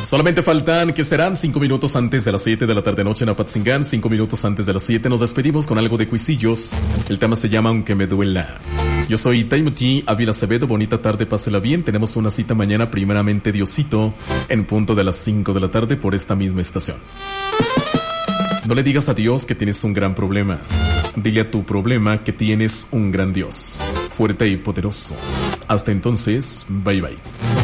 Solamente faltan, ¿qué serán? 5 minutos antes de las 7 de la tarde noche en Apatzingán. 5 minutos antes de las 7 nos despedimos con algo de cuisillos. El tema se llama Aunque me duela. Yo soy Timothy Ávila Acevedo. Bonita tarde, pásela bien. Tenemos una cita mañana, primeramente Diosito, en punto de las 5 de la tarde por esta misma estación. No le digas a Dios que tienes un gran problema. Dile a tu problema que tienes un gran Dios, fuerte y poderoso. Hasta entonces, bye bye.